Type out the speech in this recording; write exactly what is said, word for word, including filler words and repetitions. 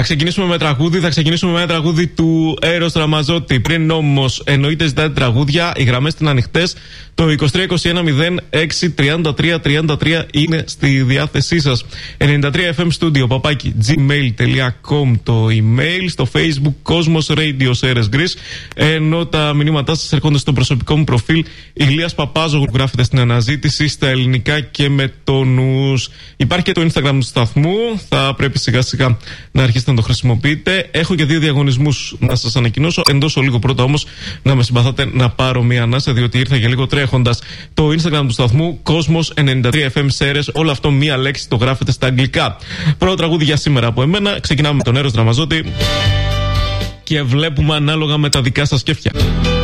Θα ξεκινήσουμε με τραγούδι, θα ξεκινήσουμε με ένα τραγούδι του Έρος Ραμαζότη. Πριν όμως εννοείται ζητάτε τραγούδια, οι γραμμές είναι ανοιχτές. Το είκοσι τρία είκοσι ένα μηδέν έξι τριάντα τρία τριάντα τρία είναι στη διάθεσή σας. ενενήντα τρία εφ εμ Studio, παπάκι gmail τελεία com το email. Στο Facebook Cosmos Radio Seres Greece. Ενώ τα μηνύματά σας έρχονται στο προσωπικό μου προφίλ Ηλίας Παπάζογλου, γράφετε στην αναζήτηση στα ελληνικά και με το νους. Υπάρχει και το Instagram του σταθμού, θα πρέπει σιγά σιγά να αρχίσετε να το χρησιμοποιείτε. Έχω και δύο διαγωνισμούς να σας ανακοινώσω. Εντός λίγο πρώτα όμως να με συμπαθάτε να πάρω μία ανάσα, διότι ήρθα για λίγο τρέχοντας. Το Instagram του σταθμού Cosmos ενενήντα τρία εφ εμ Seres, όλο αυτό μία λέξη το γράφετε στα αγγλικά. Πρώτο τραγούδι για σήμερα από εμένα. Ξεκινάμε με τον Έρος Ραμαζότη και βλέπουμε ανάλογα με τα δικά σας κέφια.